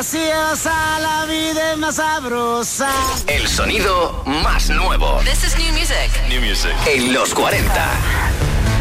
graciosa, la vida es más sabrosa. El sonido más nuevo. This is new music. New music. En los 40.